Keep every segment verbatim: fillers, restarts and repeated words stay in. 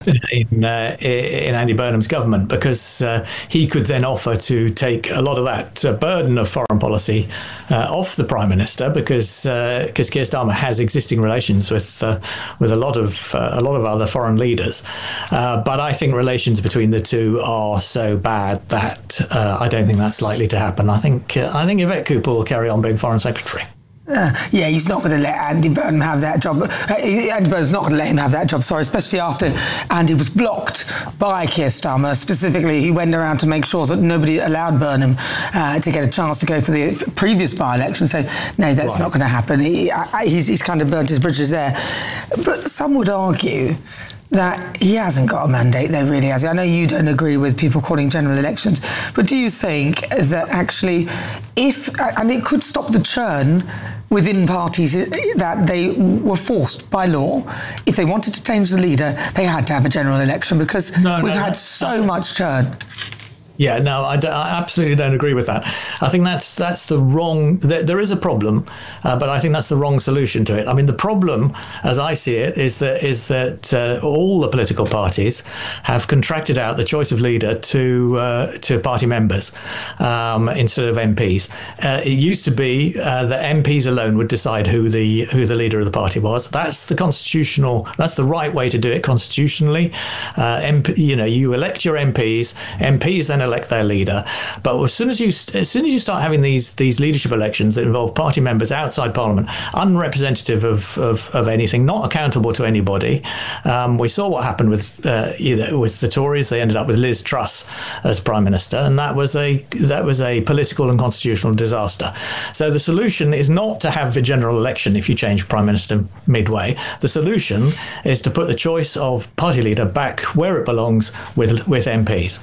in uh, in Andy Burnham's government, because uh, he could then offer to take a lot of that uh, burden of foreign policy uh, off the Prime Minister, because because uh, Keir Starmer has existing relations with uh, with a lot of uh, a lot of other foreign leaders. Uh, but I think relations between the two are so bad that uh, I don't think that's likely to happen. I think uh, I think Yvette Cooper will carry on being Foreign Secretary. Uh, yeah, he's not going to let Andy Burnham have that job. Uh, Andy Burnham's not going to let him have that job, sorry, especially after Andy was blocked by Keir Starmer. Specifically, he went around to make sure that nobody allowed Burnham uh, to get a chance to go for the previous by-election. So, no, that's right. Not going to happen. He, I, he's, he's kind of burnt his bridges there. But some would argue that he hasn't got a mandate there, really, has he? I know you don't agree with people calling general elections, but do you think that actually, if, and it could stop the churn within parties that they were forced by law, if they wanted to change the leader, they had to have a general election, because no, we've no, had no, so no. much churn. Yeah, no, I, d- I absolutely don't agree with that. I think that's that's the wrong. There, there is a problem, uh, but I think that's the wrong solution to it. I mean, the problem, as I see it, is that is that uh, all the political parties have contracted out the choice of leader to uh, to party members um, instead of M Ps. Uh, it used to be uh, that M Ps alone would decide who the who the leader of the party was. That's the constitutional. That's the right way to do it constitutionally. Uh, M P, you know, you elect your M Ps. M Ps then elect their leader, but as soon as you as soon as you start having these these leadership elections that involve party members outside Parliament, unrepresentative of of, of anything, not accountable to anybody, um, we saw what happened with uh, you know with the Tories. They ended up with Liz Truss as Prime Minister, and that was a that was a political and constitutional disaster. So the solution is not to have a general election if you change Prime Minister midway. The solution is to put the choice of party leader back where it belongs, with with M Ps.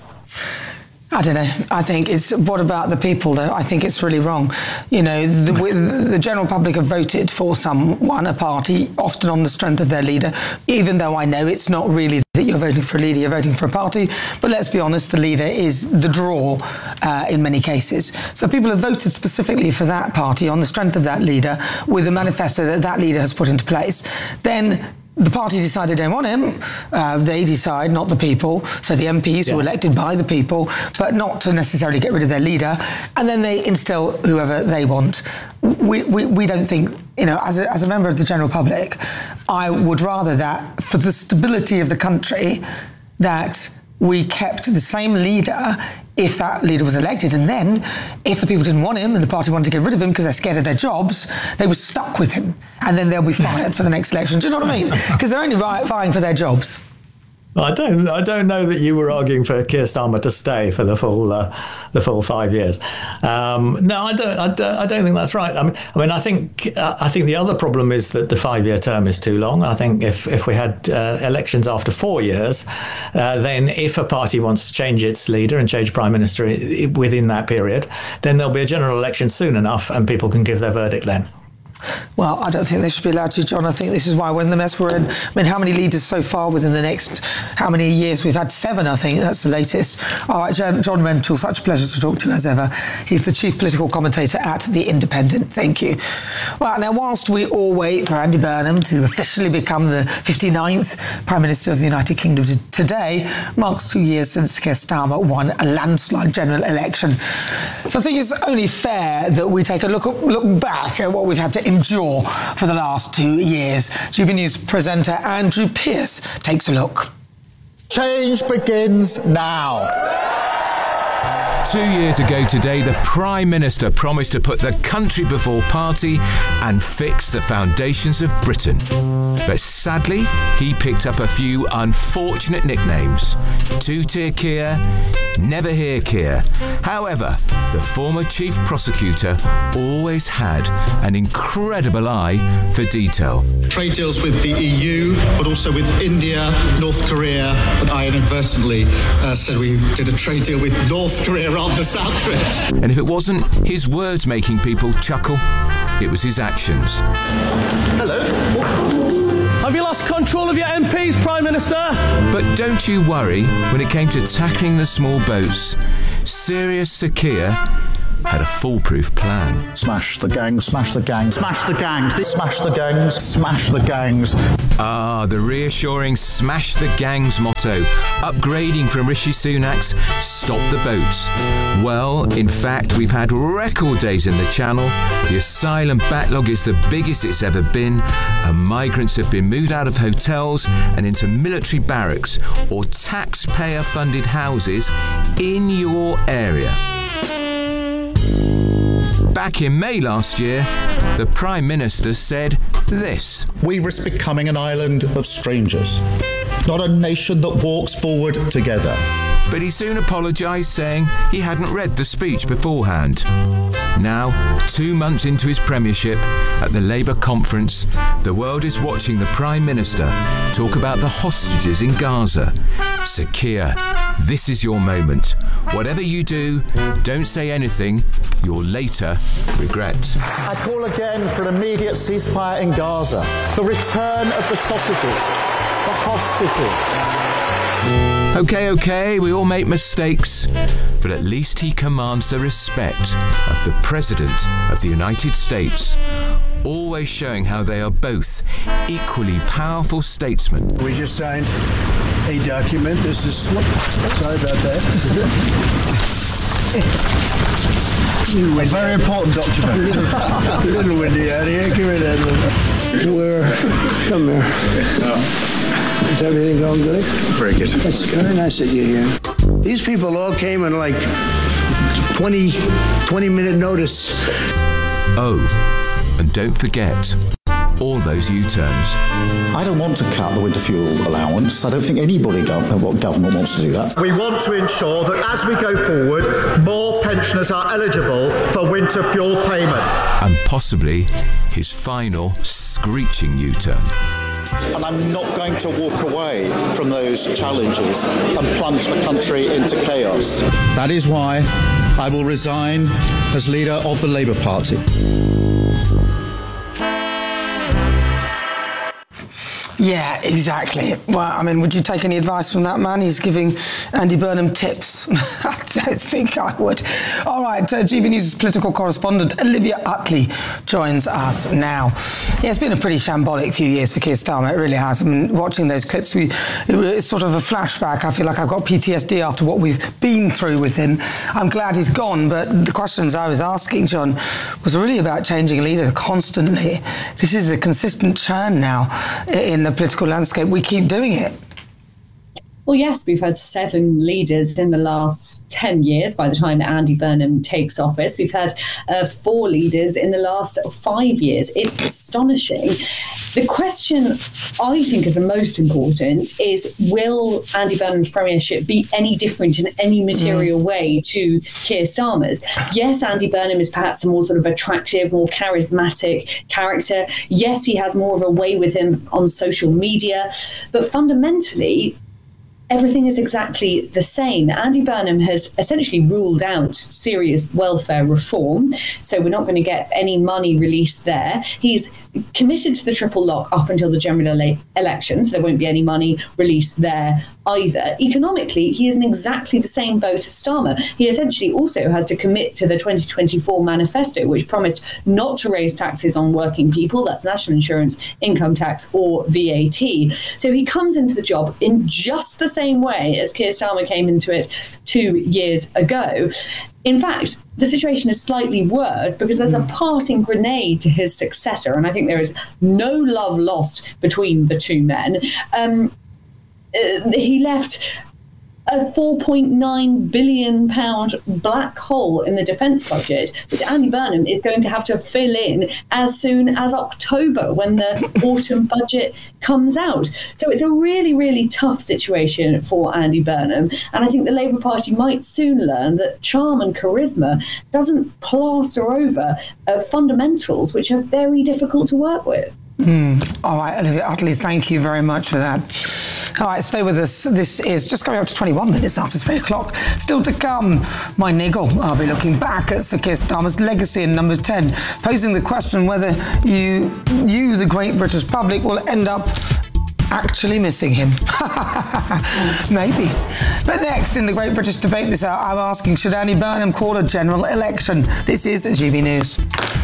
I don't know. I think it's, what about the people, though? I think it's really wrong. You know, the, the general public have voted for someone, a party, often on the strength of their leader, even though I know it's not really that you're voting for a leader, you're voting for a party. But let's be honest, the leader is the draw uh, in many cases. So people have voted specifically for that party on the strength of that leader, with a manifesto that that leader has put into place. Then the party decide they don't want him. Uh, they decide, not the people. So the M Ps yeah. were elected by the people, but not to necessarily get rid of their leader. And then they instill whoever they want. We we, we don't think, you know, as a, as a member of the general public, I would rather that, for the stability of the country, that we kept the same leader if that leader was elected, and then if the people didn't want him and the party wanted to get rid of him because they're scared of their jobs, they were stuck with him, and then they'll be fired for the next election. Do you know what I mean? Because they're only vying for their jobs. I don't. I don't know that you were arguing for Keir Starmer to stay for the full, uh, the full five years. Um, no, I don't, I don't. I don't think that's right. I mean, I mean, I think. Uh, I think the other problem is that the five-year term is too long. I think if if we had uh, elections after four years, uh, then if a party wants to change its leader and change prime minister within that period, then there'll be a general election soon enough, and people can give their verdict then. Well, I don't think they should be allowed to, John. I think this is why we're in the mess we're in. I mean, how many leaders so far within the next, how many years? We've had seven, I think. That's the latest. All right, John, John Rentoul, such a pleasure to talk to you as ever. He's the chief political commentator at The Independent. Thank you. Well, now, whilst we all wait for Andy Burnham to officially become the fifty-ninth Prime Minister of the United Kingdom, today marks two years since Keir Starmer won a landslide general election. So I think it's only fair that we take a look, look back at what we've had to endure for the last two years. G B News presenter Andrew Pearce takes a look. Change begins now. Two years ago today, the Prime Minister promised to put the country before party and fix the foundations of Britain. But sadly, he picked up a few unfortunate nicknames. Two-tier Keir, Never Hear Keir. However, the former chief prosecutor always had an incredible eye for detail. Trade deals with the E U, but also with India, North Korea. But I inadvertently uh, said we did a trade deal with North Korea rather than South Korea. And if it wasn't his words making people chuckle, it was his actions. Hello. Have you lost control of your M Ps, Prime Minister? But don't you worry, when it came to tackling the small boats, Serious Sir Keir had a foolproof plan. Smash the gangs, smash the gangs, smash the gangs, this smash the gangs, smash the gangs. Ah, the reassuring smash the gangs motto, upgrading from Rishi Sunak's stop the boats. Well, in fact, we've had record days in the Channel. The asylum backlog is the biggest it's ever been, and migrants have been moved out of hotels and into military barracks or taxpayer-funded houses in your area. Back in May last year, the Prime Minister said this. We risk becoming an island of strangers, not a nation that walks forward together. But he soon apologised, saying he hadn't read the speech beforehand. Now, two months into his premiership, at the Labour conference, the world is watching the Prime Minister talk about the hostages in Gaza. Sir Keir, this is your moment. Whatever you do, don't say anything you'll later regret. I call again for an immediate ceasefire in Gaza, the return of the sausages, the hostages. OK, OK, we all make mistakes, but at least he commands the respect of the President of the United States, always showing how they are both equally powerful statesmen. We just signed a document. This is slip. Sorry about that. A very important document. A little windy out here. Give me that. We're, come here. Is everything going good? Very good. It's very nice that you're here. These people all came in like twenty, twenty minute notice. Oh, and don't forget all those U-turns. I don't want to cut the winter fuel allowance. I don't think anybody gov- what government wants to do that. We want to ensure that as we go forward, more pensioners are eligible for winter fuel payment. And possibly his final screeching U-turn. And I'm not going to walk away from those challenges and plunge the country into chaos. That is why I will resign as leader of the Labour Party. Yeah, exactly. Well, I mean, would you take any advice from that man? He's giving Andy Burnham tips. I don't think I would. All right, uh, G B News' political correspondent Olivia Utley joins us now. Yeah, it's been a pretty shambolic few years for Keir Starmer. It really has. I mean, watching those clips, we, it's sort of a flashback. I feel like I've got P T S D after what we've been through with him. I'm glad he's gone, but the questions I was asking, John, was really about changing a leader constantly. This is a consistent churn now in the political landscape. We keep doing it. Well, yes, we've had seven leaders in the last ten years by the time Andy Burnham takes office. We've had uh, four leaders in the last five years. It's astonishing. The question I think is the most important is, will Andy Burnham's premiership be any different in any material way to Keir Starmer's? Yes, Andy Burnham is perhaps a more sort of attractive, more charismatic character. Yes, he has more of a way with him on social media. But fundamentally, everything is exactly the same. Andy Burnham has essentially ruled out serious welfare reform, so we're not going to get any money released there. He's committed to the triple lock up until the general ele- elections. There won't be any money released there either. Economically, he is in exactly the same boat as Starmer. He essentially also has to commit to the twenty twenty-four manifesto, which promised not to raise taxes on working people. That's national insurance, income tax, or V A T. So he comes into the job in just the same way as Keir Starmer came into it two years ago. In fact, the situation is slightly worse because there's a passing grenade to his successor, and I think there is no love lost between the two men. Um, uh, he left a four point nine billion pounds black hole in the defence budget that Andy Burnham is going to have to fill in as soon as October when the autumn budget comes out. So it's a really, really tough situation for Andy Burnham. And I think the Labour Party might soon learn that charm and charisma doesn't plaster over uh, fundamentals which are very difficult to work with. Mm. All right, Olivia Utley, thank you very much for that. All right, stay with us. This is just going up to twenty-one minutes after three o'clock. Still to come, my niggle. I'll be looking back at Sir Keir Starmer's legacy in number ten, posing the question whether you, you, the great British public, will end up actually missing him. Maybe. But next, in the Great British Debate this hour, I'm asking, should Andy Burnham call a general election? This is G B News.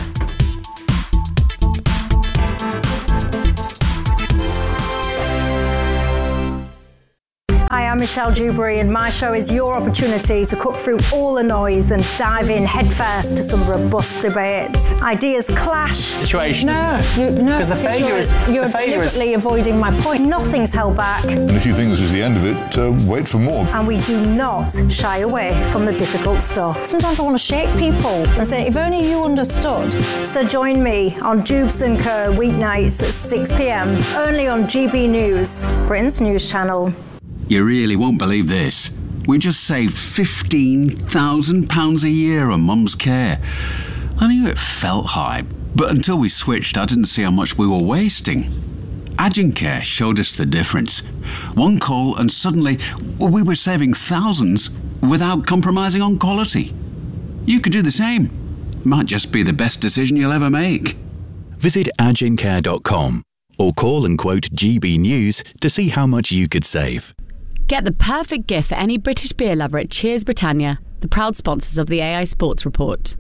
Hi, I'm Michelle Dewberry, and my show is your opportunity to cut through all the noise and dive in headfirst to some robust debates. Ideas clash. Situation, no, isn't it? You, no, because the failure you're, is you're the failure deliberately is... avoiding my point. Nothing's held back. And if you think this is the end of it, uh, wait for more. And we do not shy away from the difficult stuff. Sometimes I want to shake people and say, if only you understood. So join me on Jubes and Co weeknights at six p.m. only on G B News, Britain's news channel. You really won't believe this. We just saved fifteen thousand pounds a year on Mum's care. I knew it felt high, but until we switched, I didn't see how much we were wasting. Agencare showed us the difference. One call and suddenly we were saving thousands without compromising on quality. You could do the same. Might just be the best decision you'll ever make. Visit agencare dot com or call and quote G B News to see how much you could save. Get the perfect gift for any British beer lover at Cheers Britannia, the proud sponsors of the A I Sports Report.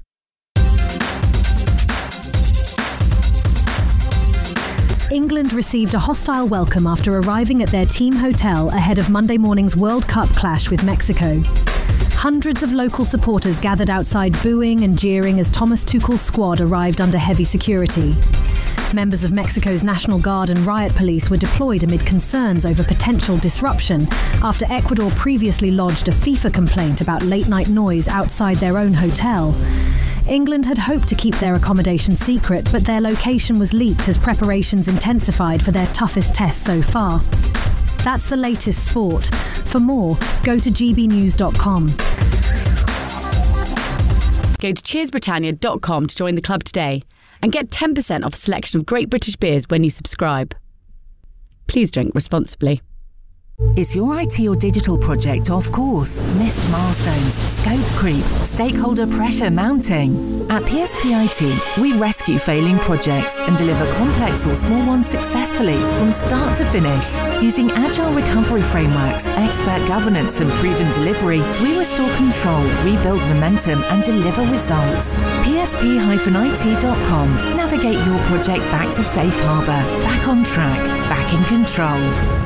England received a hostile welcome after arriving at their team hotel ahead of Monday morning's World Cup clash with Mexico. Hundreds of local supporters gathered outside booing and jeering as Thomas Tuchel's squad arrived under heavy security. Members of Mexico's National Guard and riot police were deployed amid concerns over potential disruption after Ecuador previously lodged a FIFA complaint about late-night noise outside their own hotel. England had hoped to keep their accommodation secret, but their location was leaked as preparations intensified for their toughest test so far. That's the latest sport. For more, go to g b news dot com. Go to cheers britannia dot com to join the club today and get ten percent off a selection of great British beers when you subscribe. Please drink responsibly. Is your I T or digital project off course? Missed milestones, scope creep, stakeholder pressure mounting? At P S P I T, we rescue failing projects and deliver complex or small ones successfully from start to finish. Using agile recovery frameworks, expert governance and proven delivery, we restore control, rebuild momentum and deliver results. P S P I T dot com. Navigate your project back to safe harbour, back on track, back in control.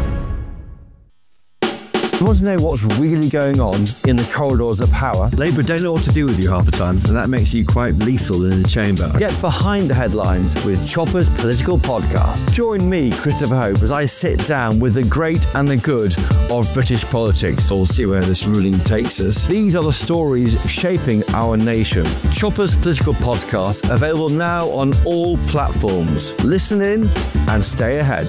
You want to know what's really going on in the corridors of power? Labour don't know what to do with you half the time, and that makes you quite lethal in the chamber. Get behind the headlines with Chopper's Political Podcast. Join me, Christopher Hope, as I sit down with the great and the good of British politics. We'll see where this ruling takes us. These are the stories shaping our nation. Chopper's Political Podcast, available now on all platforms. Listen in and stay ahead.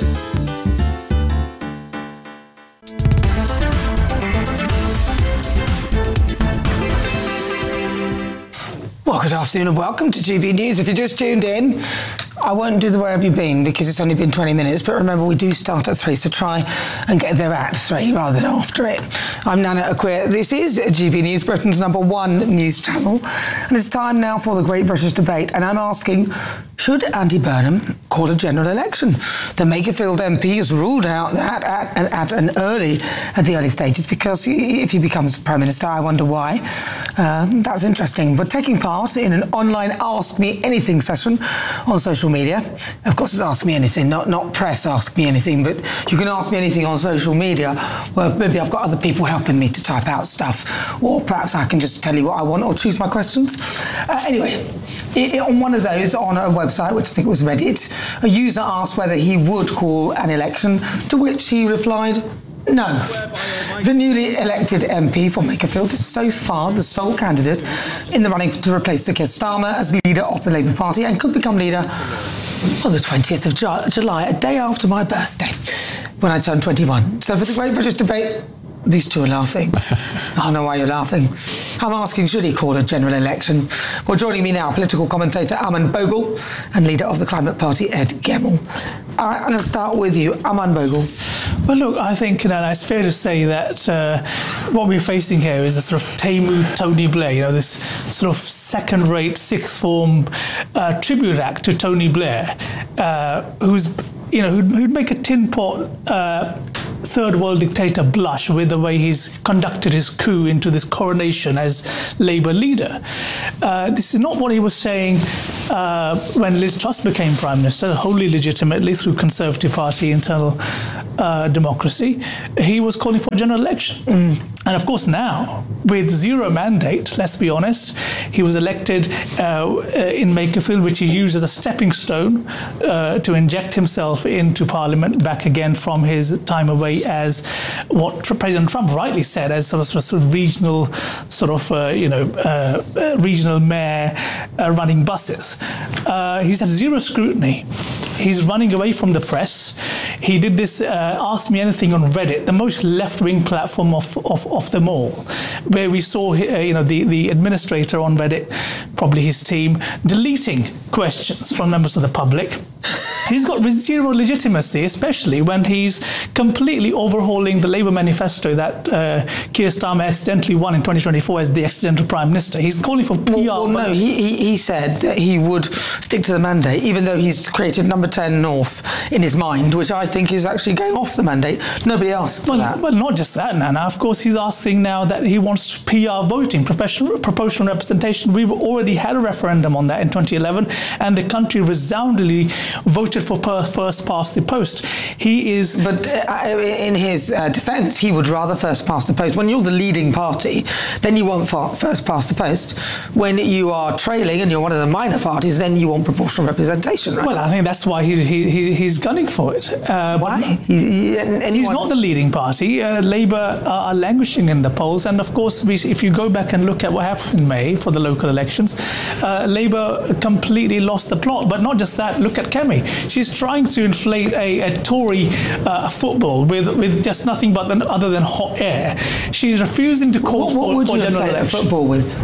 Well, good afternoon and welcome to G B News. If you just tuned in, I won't do the where have you been because it's only been twenty minutes, but remember we do start at three, so try and get there at three rather than after it. I'm Nana Acquia. This is G B News, Britain's number one news channel, and it's time now for the Great British Debate, and I'm asking, should Andy Burnham call a general election? The Makerfield M P has ruled out that at, at, at an early, at the early stages, because if he becomes Prime Minister, I wonder why. Um, that's interesting. But taking part in an online Ask Me Anything session on social media, of course it's Ask Me Anything, not, not press Ask Me Anything, but you can ask me anything on social media. Well, maybe I've got other people helping me to type out stuff, or perhaps I can just tell you what I want or choose my questions. Uh, anyway, it, it, on one of those, on a website, which I think was Reddit, a user asked whether he would call an election, to which he replied, no. The newly elected M P for Makerfield is so far the sole candidate in the running to replace Sir Keir Starmer as leader of the Labour Party, and could become leader on the twentieth of July, a day after my birthday, when I turned twenty-one. So for the Great British Debate, these two are laughing. I don't know why you're laughing. I'm asking, should he call a general election? Well, joining me now, political commentator Aman Bogle and leader of the Climate Party, Ed Gemmell. All right, I'm going to start with you, Aman Bogle. Well, look, I think you know, it's fair to say that uh, what we're facing here is a sort of Tamu Tony Blair, you know, this sort of second-rate, sixth-form uh, tribute act to Tony Blair, uh, who's you know, who'd, who'd make a tin pot uh, third world dictator blush with the way he's conducted his coup into this coronation as Labour leader. Uh, this is not what he was saying uh, when Liz Truss became Prime Minister, wholly legitimately through Conservative Party internal uh, democracy. He was calling for a general election. Mm. And of course now, with zero mandate, let's be honest, he was elected uh, in Makerfield, which he used as a stepping stone uh, to inject himself into Parliament back again from his time away as what President Trump rightly said, as sort of, sort of regional, sort of, uh, you know, uh, uh, regional mayor uh, running buses. Uh, he's had zero scrutiny. He's running away from the press. He did this uh, Ask Me Anything on Reddit, the most left-wing platform of, of, of them all, where we saw uh, you know, the, the administrator on Reddit, probably his team, deleting questions from members of the public. He's got zero legitimacy, especially when he's completely overhauling the Labour manifesto that uh, Keir Starmer accidentally won in twenty twenty-four as the accidental Prime Minister. He's calling for P R. Well, well no, he, he, he said that he would stick to the mandate, even though he's created number ten North in his mind, which I think is actually going off the mandate. Nobody asked well, for that. Well, not just that, Nana. Of course, he's asking now that he wants P R voting, proportional representation. We've already had a referendum on that in twenty eleven, and the country resoundingly voted for first past the post. He is... But uh, in his uh, defence, he would rather first past the post. When you're the leading party, then you want first past the post. When you are trailing and you're one of the minor parties, then you want proportional representation, right? Well, I think that's why he, he, he he's gunning for it. Uh, why? He, he, and he's not the leading party. Uh, Labour are, are languishing in the polls, and of course, we, if you go back and look at what happened in May for the local elections, uh, Labour completely lost the plot. But not just that, look at Kemi. She's trying to inflate a, a Tory uh, football with, with just nothing but than, other than hot air. She's refusing to call what, what for, would for you general inflate election. A football with?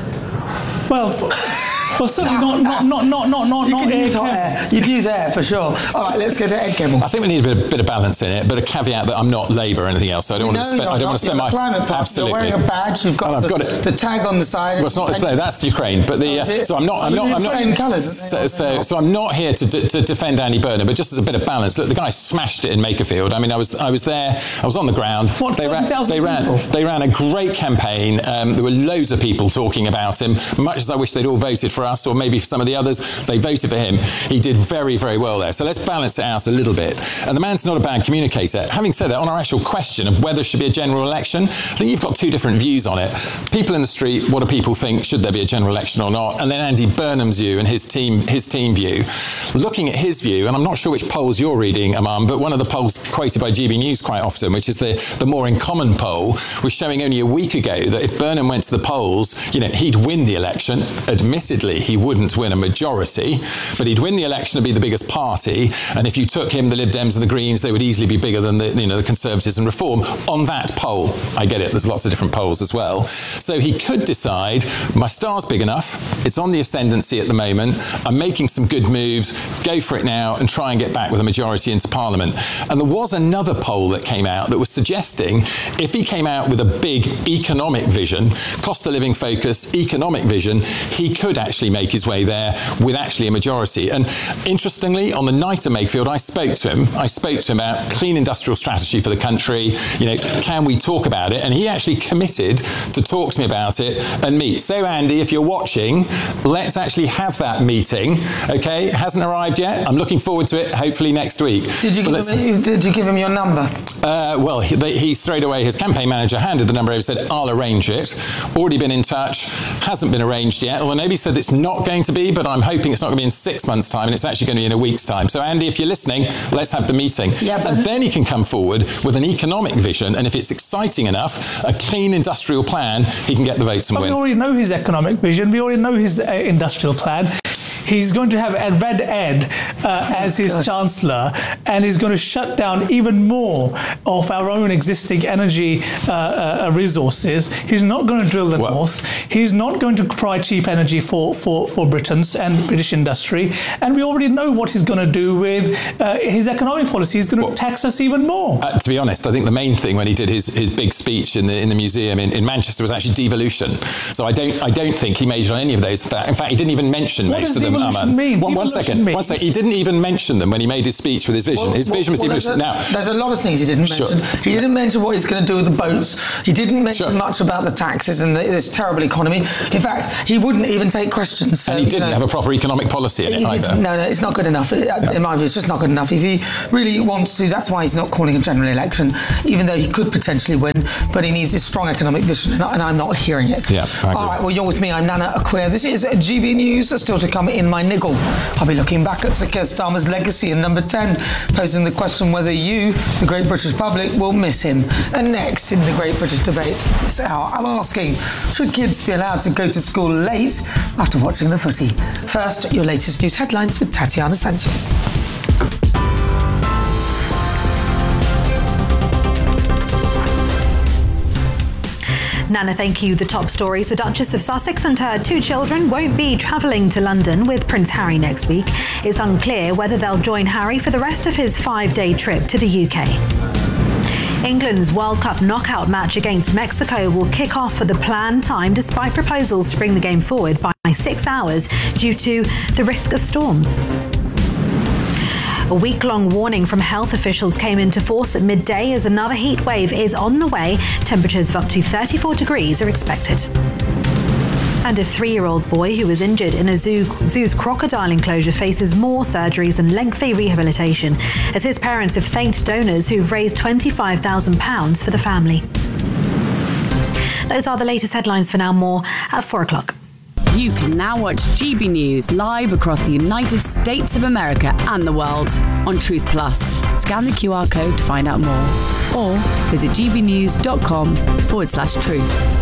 Well, well, certainly not, not, not, not, not, not, you not could air. Use hot air. You'd use air for sure. All right, let's go to Ed Gemmell. I think we need a bit of, bit of balance in it, but a caveat that I'm not Labour or anything else. So I don't no, want to spend. I don't want to spend my climate party. absolutely. You're wearing a badge. You've got, and I've the, got it. the tag on the side. Well, it's not. It's, no, that's Ukraine. But the uh, so I'm not. I'm not. I'm not. Same colours. So, so, so I'm not here to, d- to defend Andy Burnham, but just as a bit of balance. Look, the guy smashed it in Makerfield. I mean, I was I was there. I was on the ground. What, they ran. They people? ran. They ran a great campaign. Um, there were loads of people talking about him. Much as I wish they'd all voted for us, or maybe for some of the others, they voted for him. He did very, very well there. So let's balance it out a little bit. And the man's not a bad communicator. Having said that, on our actual question of whether there should be a general election, I think you've got two different views on it. People in the street, what do people think? Should there be a general election or not? And then Andy Burnham's view and his team, his team view. Looking at his view, and I'm not sure which polls you're reading, Imam, but one of the polls quoted by G B News quite often, which is the, the More in Common poll, was showing only a week ago that if Burnham went to the polls, you know, he'd win the election. Admittedly, he wouldn't win a majority, but he'd win the election and be the biggest party. And if you took him, the Lib Dems and the Greens, they would easily be bigger than the, you know, the Conservatives and Reform on that poll. I get it. There's lots of different polls as well. So he could decide, my star's big enough. It's on the ascendancy at the moment. I'm making some good moves. Go for it now and try and get back with a majority into Parliament. And there was another poll that came out that was suggesting if he came out with a big economic vision, cost of living focus, economic vision, he could actually make his way there with actually a majority. And interestingly, on the night of Makefield, I spoke to him. I spoke to him about clean industrial strategy for the country. You know, can we talk about it? And he actually committed to talk to me about it and meet. So, Andy, if you're watching, let's actually have that meeting. Okay, it hasn't arrived yet. I'm looking forward to it. Hopefully next week. Did you give him? Did you give him your number? Uh, well, he, they, he straight away. His campaign manager handed the number over. Said, "I'll arrange it." Already been in touch. Hasn't been arranged yet. Although nobody said it's not going to be, but I'm hoping it's not going to be in six months' time, and it's actually going to be in a week's time. So, Andy, if you're listening, let's have the meeting. Yeah, but and then he can come forward with an economic vision, and if it's exciting enough, a clean industrial plan, he can get the votes and but win. We already know his economic vision. We already know his uh, industrial plan. He's going to have Red Ed uh, as his God. Chancellor, and he's going to shut down even more of our own existing energy uh, uh, resources. He's not going to drill the well, North. He's not going to provide cheap energy for, for, for Britons and British industry. And we already know what he's going to do with uh, his economic policy. He's going to well, tax us even more. Uh, to be honest, I think the main thing when he did his, his big speech in the in the museum in, in Manchester was actually devolution. So I don't I don't think he majored on any of those. In fact, he didn't even mention what most of them. them, Aman. Mean, one, one second, mean. one second. He didn't even mention them when he made his speech with his vision. Well, his vision well, was well, even... there's, a, now, there's a lot of things he didn't sure. mention. He didn't mention what he's going to do with the boats. He didn't mention Sure. much about the taxes and the, this terrible economy. In fact, he wouldn't even take questions. So, and he didn't you know, have a proper economic policy in it either. No, no, it's not good enough. In my view, it's just not good enough. If he really wants to, that's why he's not calling a general election, even though he could potentially win, but he needs a strong economic vision, and I'm not hearing it. Yeah, I agree. All right, well, you're with me. I'm Nana Acquia. This is G B News. Still to come in my niggle. I'll be looking back at Sir Keir Starmer's legacy in number ten, posing the question whether you, the great British public, will miss him. And next, in the Great British Debate this hour, I'm asking, should kids be allowed to go to school late after watching the footy? First, your latest news headlines with Tatiana Sanchez. Nana, thank you. The top stories. The Duchess of Sussex and her two children won't be travelling to London with Prince Harry next week. It's unclear whether they'll join Harry for the rest of his five-day trip to the U K. England's World Cup knockout match against Mexico will kick off for the planned time despite proposals to bring the game forward by six hours due to the risk of storms. A week-long warning from health officials came into force at midday as another heat wave is on the way. Temperatures of up to thirty-four degrees are expected. And a three-year-old boy who was injured in a zoo, zoo's crocodile enclosure faces more surgeries and lengthy rehabilitation as his parents have thanked donors who've raised twenty-five thousand pounds for the family. Those are the latest headlines for now. More at four o'clock. You can now watch G B News live across the United States of America and the world on Truth Plus. Scan the Q R code to find out more or visit gbnews.com forward slash truth.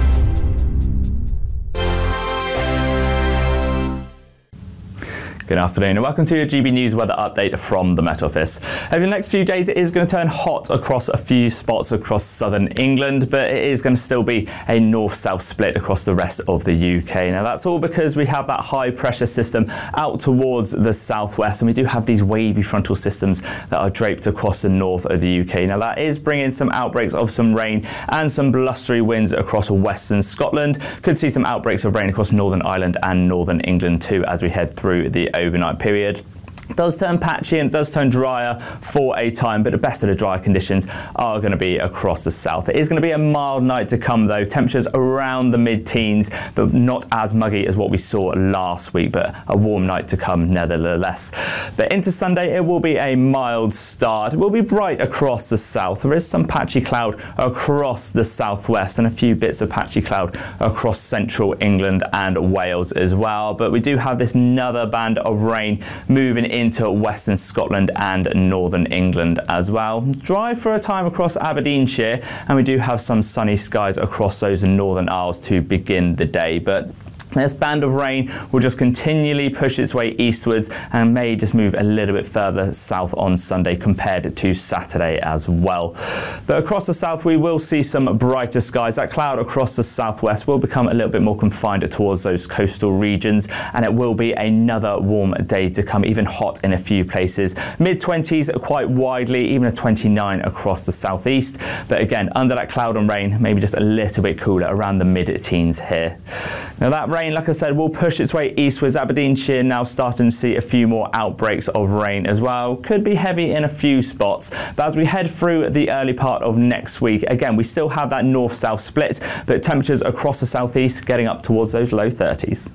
Good afternoon and welcome to your G B News weather update from the Met Office. Over the next few days it is going to turn hot across a few spots across southern England, but it is going to still be a north-south split across the rest of the U K. Now that's all because we have that high pressure system out towards the southwest, and we do have these wavy frontal systems that are draped across the north of the U K. Now that is bringing some outbreaks of some rain and some blustery winds across western Scotland. Could see some outbreaks of rain across Northern Ireland and Northern England too as we head through the overnight period. Does turn patchy and does turn drier for a time, but the best of the dry conditions are going to be across the south. It is going to be a mild night to come though, temperatures around the mid-teens, but not as muggy as what we saw last week, but a warm night to come nevertheless. But into Sunday, it will be a mild start. It will be bright across the south. There is some patchy cloud across the southwest and a few bits of patchy cloud across central England and Wales as well, but we do have this another band of rain moving in into western Scotland and northern England as well. Dry for a time across Aberdeenshire, and we do have some sunny skies across those northern Isles to begin the day, but this band of rain will just continually push its way eastwards and may just move a little bit further south on Sunday compared to Saturday as well. But across the south we will see some brighter skies. That cloud across the southwest will become a little bit more confined towards those coastal regions, and it will be another warm day to come, even hot in a few places. mid twenties quite widely, even a twenty-nine across the southeast. But again, under that cloud and rain, maybe just a little bit cooler around the mid-teens here. Now that rain, like I said, will push its way eastwards. Aberdeenshire now starting to see a few more outbreaks of rain as well. Could be heavy in a few spots, but as we head through the early part of next week, again, we still have that north-south split, but temperatures across the southeast getting up towards those low thirties.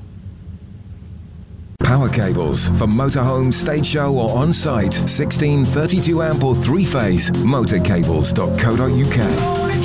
Power cables for motorhome, stage show or on-site. sixteen, thirty-two amp or three-phase. motorcables dot co dot uk.